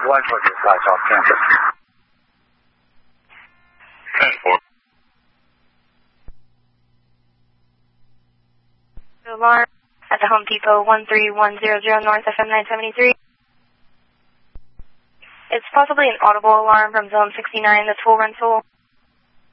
South Campus. 10-4. Alarm at the Home Depot 13100 North FM 973. It's possibly an audible alarm from Zone 69 that's full rental.